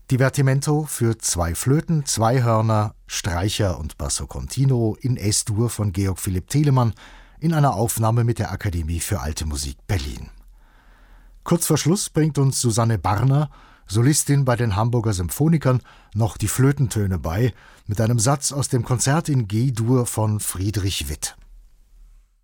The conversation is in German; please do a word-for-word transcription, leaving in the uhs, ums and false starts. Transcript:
Divertimento für zwei Flöten, zwei Hörner, Streicher und Basso Continuo in Es-Dur von Georg Philipp Telemann in einer Aufnahme mit der Akademie für Alte Musik Berlin. Kurz vor Schluss bringt uns Susanne Barner, Solistin bei den Hamburger Symphonikern, noch die Flötentöne bei, mit einem Satz aus dem Konzert in G-Dur von Friedrich Witt.